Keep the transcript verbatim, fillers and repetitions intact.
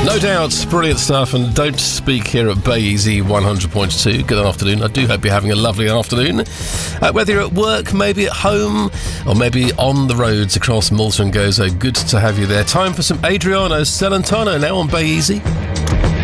No doubt, brilliant stuff, and don't speak here at Bay Easy one hundred point two. Good afternoon. I do hope you're having a lovely afternoon. Uh, whether you're at work, maybe at home, or maybe on the roads across Malta and Gozo, good to have you there. Time for some Adriano Celentano now on Bay Easy.